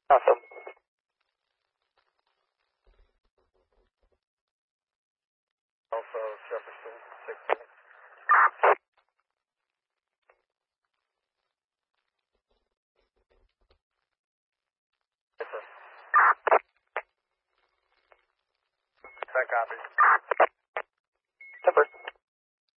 Awesome. Also, Jefferson, 6 minutes. Yes, sir. That copies.